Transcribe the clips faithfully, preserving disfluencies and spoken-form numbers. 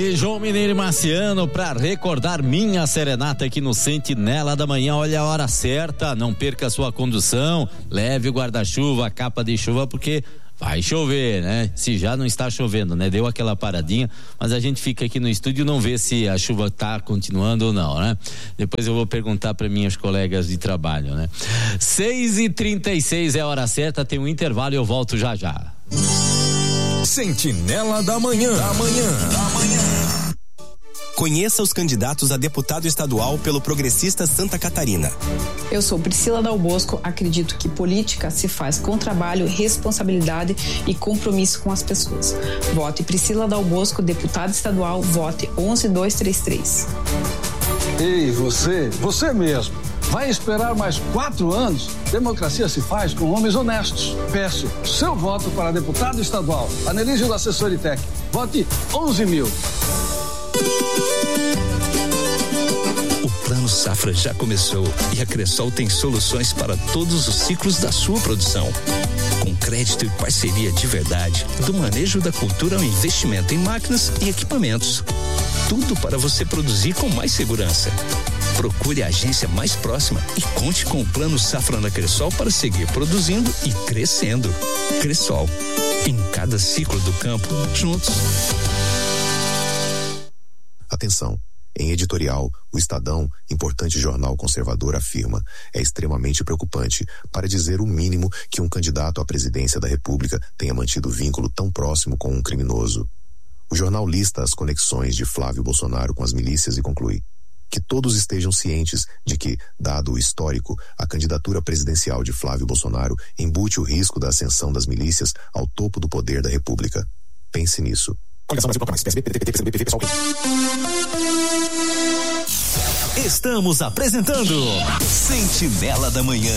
E João Mineiro e Marciano para recordar minha serenata aqui no Sentinela da Manhã. Olha a hora certa, não perca a sua condução, leve o guarda-chuva, a capa de chuva, porque vai chover, né? Se já não está chovendo, né? Deu aquela paradinha, mas a gente fica aqui no estúdio e não vê se a chuva está continuando ou não, né? Depois eu vou perguntar para minhas colegas de trabalho, né? seis e trinta e seis é a hora certa, tem um intervalo e eu volto já já. Sentinela da Manhã. Da Manhã. Da Manhã. Conheça os candidatos a deputado estadual pelo Progressista Santa Catarina. Eu sou Priscila Dal Bosco, acredito que política se faz com trabalho, responsabilidade e compromisso com as pessoas. Vote Priscila Dal Bosco, deputada estadual, vote onze dois três três. Ei, você, você mesmo, vai esperar mais quatro anos? Democracia se faz com homens honestos. Peço seu voto para deputado estadual. Anelísio da Assessoritec. Vote onze mil. O Plano Safra já começou e a Cressol tem soluções para todos os ciclos da sua produção. Com crédito e parceria de verdade, do manejo da cultura ao investimento em máquinas e equipamentos. Tudo para você produzir com mais segurança. Procure a agência mais próxima e conte com o Plano Safra na Cressol para seguir produzindo e crescendo. Cressol, em cada ciclo do campo, juntos. Atenção, em editorial, o Estadão, importante jornal conservador, afirma: é extremamente preocupante, para dizer o mínimo, que um candidato à presidência da República tenha mantido vínculo tão próximo com um criminoso. O jornal lista as conexões de Flávio Bolsonaro com as milícias e conclui que todos estejam cientes de que, dado o histórico, a candidatura presidencial de Flávio Bolsonaro embute o risco da ascensão das milícias ao topo do poder da República. Pense nisso. Estamos apresentando Sentinela da Manhã.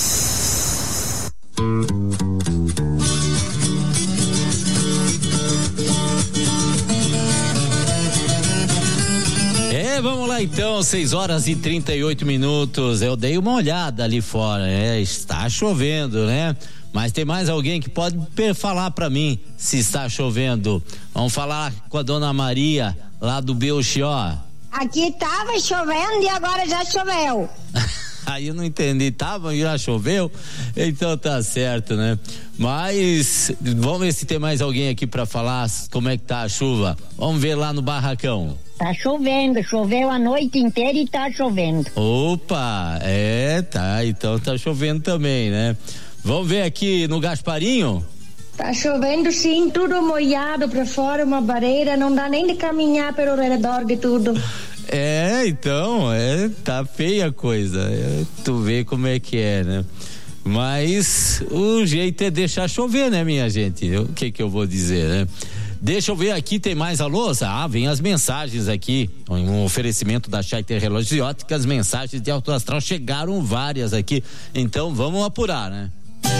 É, vamos lá então, seis horas e trinta e oito minutos. Eu dei uma olhada ali fora, né? Está chovendo, né? Mas tem mais alguém que pode falar para mim se está chovendo. Vamos falar com a dona Maria, lá do Belchior. Aqui tava chovendo e agora já choveu. Aí eu não entendi, tava e já choveu? Então tá certo, né? Mas vamos ver se tem mais alguém aqui para falar como é que tá a chuva. Vamos ver lá no barracão. Tá chovendo, choveu a noite inteira e tá chovendo. Opa, é, tá, então tá chovendo também, né? Vamos ver aqui no Gasparinho? Tá chovendo sim, tudo molhado pra fora, uma barreira, não dá nem de caminhar pelo redor de tudo. É, então, é, tá feia a coisa, é, tu vê como é que é, né? Mas o jeito é deixar chover, né, minha gente? O que que eu vou dizer, né? Deixa eu ver aqui, tem mais alôs? Ah, vem as mensagens aqui, um oferecimento da Chaiter Relógios e Óticas, mensagens de alto astral, chegaram várias aqui, então vamos apurar, né?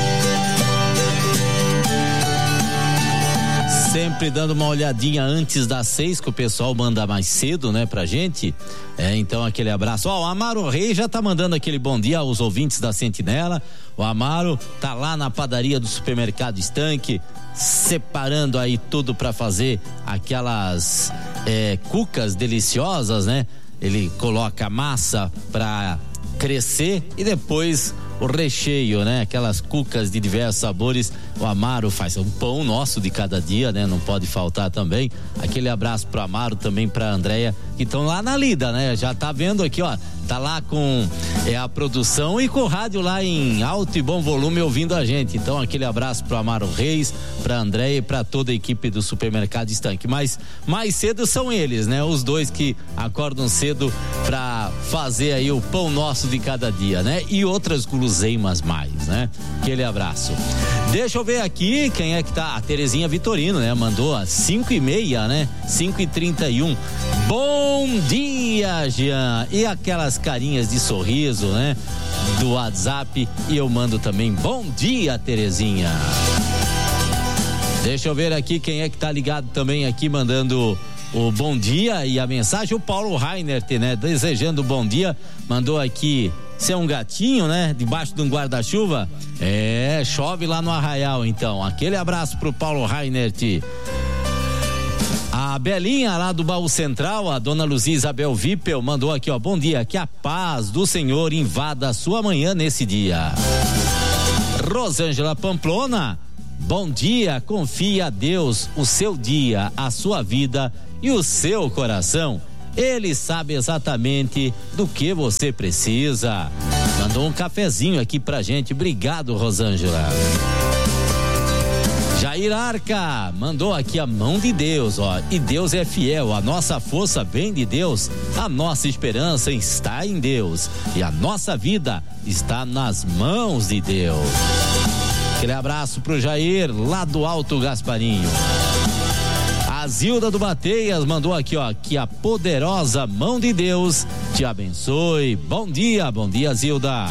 Sempre dando uma olhadinha antes das seis, que o pessoal manda mais cedo, né, pra gente. É, então aquele abraço. Ó, o Amaro Reis já tá mandando aquele bom dia aos ouvintes da Sentinela. O Amaro tá lá na padaria do supermercado Estanque, separando aí tudo pra fazer aquelas é, cucas deliciosas, né? Ele coloca a massa pra crescer e depois o recheio, né? Aquelas cucas de diversos sabores. O Amaro faz um pão nosso de cada dia, né? Não pode faltar também. Aquele abraço pro Amaro, também pra Andréia, que estão lá na lida, né? Já tá vendo aqui, ó, tá lá com é, a produção e com o rádio lá em alto e bom volume ouvindo a gente. Então aquele abraço pro Amaro Reis, pra Andréia e pra toda a equipe do Supermercado Estanque. Mas mais cedo são eles, né? Os dois que acordam cedo pra fazer aí o pão nosso de cada dia, né? E outras guloseimas mais, né? Aquele abraço. Deixa eu ver aqui quem é que tá. A Terezinha Vitorino, né? Mandou às cinco e meia, né? cinco e trinta e um. Bom dia, Jean. E aquelas carinhas de sorriso, né? Do WhatsApp. E eu mando também bom dia, Terezinha. Deixa eu ver aqui quem é que tá ligado também aqui, mandando o bom dia e a mensagem. O Paulo Reinert, né? Desejando bom dia. Mandou aqui. Você é um gatinho, né? Debaixo de um guarda-chuva. É, chove lá no Arraial, então. Aquele abraço pro Paulo Reinert. A A Belinha lá do Baú Central, a dona Luzia Isabel Vipel, mandou aqui, ó, bom dia, que a paz do Senhor invada a sua manhã nesse dia. Rosângela Pamplona, bom dia, confie a Deus o seu dia, a sua vida e o seu coração. Ele sabe exatamente do que você precisa. Mandou um cafezinho aqui pra gente, obrigado, Rosângela. Jair Arca mandou aqui a mão de Deus, ó, e Deus é fiel, a nossa força vem de Deus, a nossa esperança está em Deus e a nossa vida está nas mãos de Deus. Aquele abraço pro Jair lá do Alto Gasparinho. A Zilda do Bateias mandou aqui, ó, que a poderosa mão de Deus te abençoe. Bom dia, bom dia, Zilda.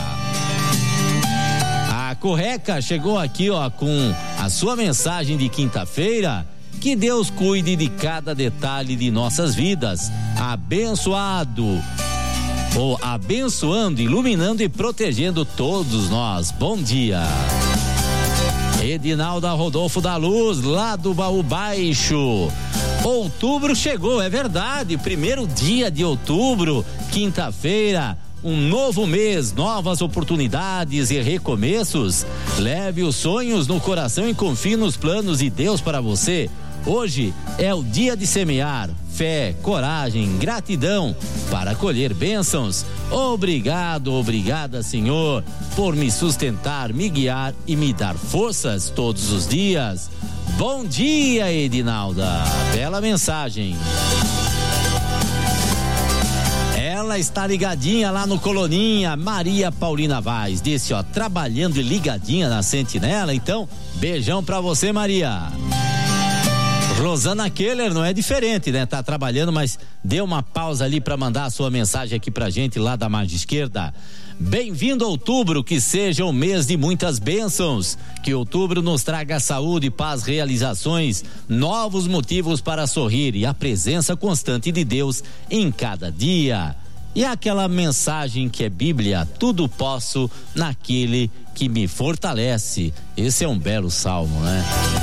A Correca chegou aqui, ó, com a sua mensagem de quinta-feira. Que Deus cuide de cada detalhe de nossas vidas. Abençoado, ou abençoando, iluminando e protegendo todos nós. Bom dia. Edinalda Rodolfo da Luz, lá do Baú Baixo. Outubro chegou, é verdade, primeiro dia de outubro, quinta-feira, um novo mês, novas oportunidades e recomeços. Leve os sonhos no coração e confie nos planos de Deus para você. Hoje é o dia de semear fé, coragem, gratidão para colher bênçãos. Obrigado, obrigada, Senhor, por me sustentar, me guiar e me dar forças todos os dias. Bom dia, Edinalda. Bela mensagem. Ela está ligadinha lá no Coloninha, Maria Paulina Vaz, disse, ó, trabalhando e ligadinha na Sentinela. Então, beijão pra você, Maria. Rosana Keller não é diferente, né? Tá trabalhando, mas deu uma pausa ali para mandar a sua mensagem aqui pra gente lá da margem esquerda. Bem-vindo a outubro, que seja um mês de muitas bênçãos, que outubro nos traga saúde, paz, realizações, novos motivos para sorrir e a presença constante de Deus em cada dia. E aquela mensagem que é Bíblia, tudo posso naquele que me fortalece. Esse é um belo salmo, né?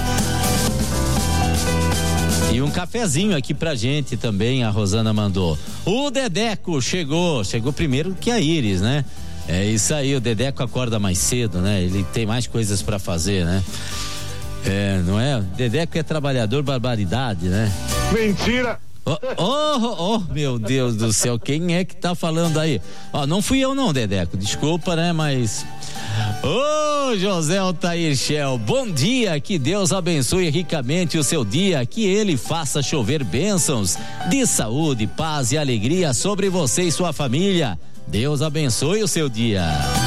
E um cafezinho aqui pra gente também, a Rosana mandou. O Dedeco chegou, chegou primeiro que a Iris, né? É isso aí, o Dedeco acorda mais cedo, né? Ele tem mais coisas pra fazer, né? É, não é? O Dedeco é trabalhador, barbaridade, né? Mentira! Oh, oh, oh, oh, meu Deus do céu, quem é que tá falando aí? Ó, oh, não fui eu não, Dedeco, desculpa, né, mas... Ô, oh, José Altair Shell, bom dia, que Deus abençoe ricamente o seu dia, que Ele faça chover bênçãos de saúde, paz e alegria sobre você e sua família. Deus abençoe o seu dia.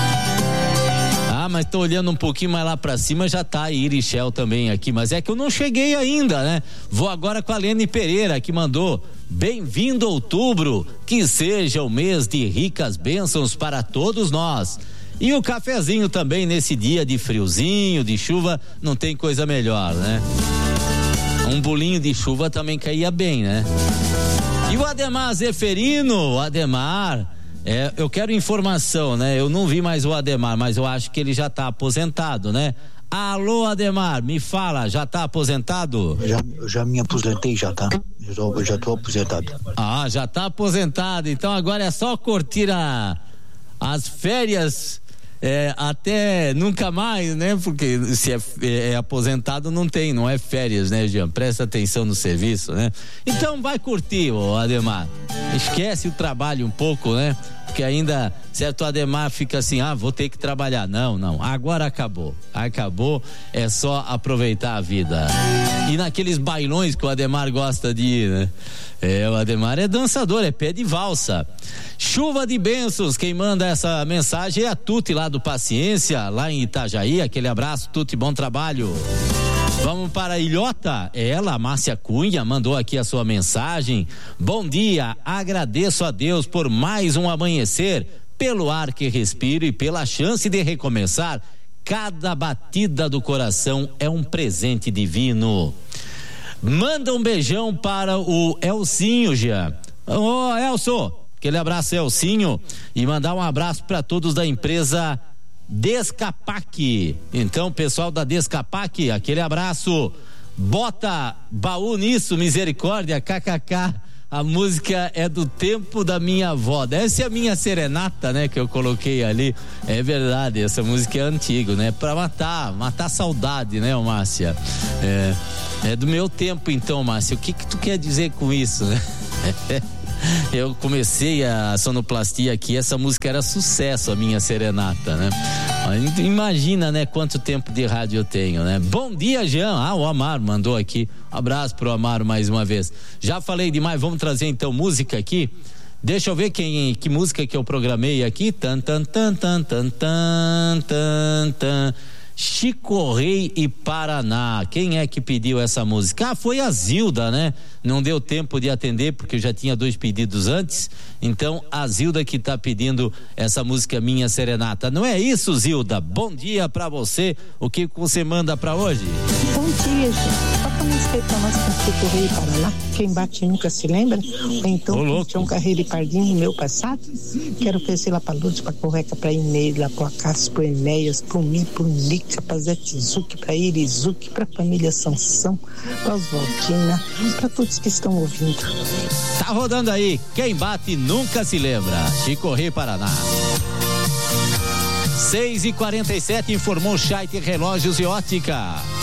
Ah, mas tô olhando um pouquinho mais lá pra cima, já tá a Iris Shell também aqui, mas é que eu não cheguei ainda, né? Vou agora com a Lene Pereira, que mandou: bem-vindo outubro, que seja o mês de ricas bênçãos para todos nós. E o cafezinho também nesse dia de friozinho, de chuva, não tem coisa melhor, né? Um bolinho de chuva também caía bem, né? E o Ademar Zeferino, o Ademar, é, eu quero informação, né? Eu não vi mais o Ademar, mas eu acho que ele já tá aposentado, né? Alô, Ademar, me fala, já tá aposentado? Eu já, eu já me aposentei, já tá? Eu, tô, eu já tô aposentado. Ah, já tá aposentado, então agora é só curtir a, as férias... É, até nunca mais, né? Porque se é, é, é aposentado não tem, não é férias, né, Jean? Presta atenção no serviço, né? Então vai curtir, ô Ademar. Esquece o trabalho um pouco, né? Porque ainda, certo, o Ademar fica assim, ah, vou ter que trabalhar. Não, não, agora acabou. Acabou, é só aproveitar a vida. E naqueles bailões que o Ademar gosta de ir, né? É, o Ademar é dançador, é pé de valsa. Chuva de bênçãos, quem manda essa mensagem é a Tuti lá do Paciência, lá em Itajaí. Aquele abraço, Tuti, bom trabalho. Vamos para a Ilhota, ela, a Márcia Cunha, mandou aqui a sua mensagem. Bom dia, agradeço a Deus por mais um amanhecer, pelo ar que respiro e pela chance de recomeçar. Cada batida do coração é um presente divino. Manda um beijão para o Elcinho, Jean. Ô, Elson, aquele abraço, Elcinho, e mandar um abraço para todos da empresa Descapac. Então, pessoal da Descapac, aquele abraço. Bota baú nisso, misericórdia, kkk. A música é do tempo da minha avó. Essa é a minha serenata, né? Que eu coloquei ali. É verdade, essa música é antiga, né? Pra matar, matar a saudade, né, Márcia? É, é do meu tempo, então, Márcia. O que que tu quer dizer com isso, né? Eu comecei a sonoplastia aqui, essa música era sucesso, a minha serenata, né? Imagina, né, quanto tempo de rádio eu tenho, né? Bom dia, Jean. Ah, o Amaro mandou aqui. Um abraço pro Amaro mais uma vez. Já falei demais, vamos trazer então música aqui. Deixa eu ver quem, que música que eu programei aqui. Tan, tan, tan, tan, tan, tan, tan, tan. Chico Rei e Paraná. Quem é que pediu essa música? Ah, foi a Zilda, né? Não deu tempo de atender porque eu já tinha dois pedidos antes. Então a Zilda que tá pedindo essa música Minha Serenata. Não é isso, Zilda? Bom dia pra você. O que você manda pra hoje? Bom dia, gente. Toca a música pra nós com Chico Rei e Paraná. Quem bate nunca se lembra. Então, tinha um carreiro e pardinho no meu passado. Quero oferecer lá pra Lourdes, pra Correca, pra Inês, lá pro Acácio, pro Enéas, pro Mi, pro Nica, pra Zé Tizuki, pra Irizuki, pra família Sansão, pra Oswaldina, pra todos que estão ouvindo. Tá rodando aí. Quem bate nunca se lembra. Chico Rei, Paraná. seis e quarenta e sete informou Scheidt Relógios e Ótica.